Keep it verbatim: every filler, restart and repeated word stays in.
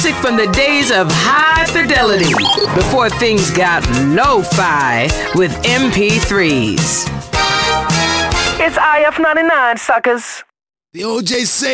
Music from the days of high fidelity, before things got lo-fi with M P threes. It's I F ninety-nine, suckers. The O J say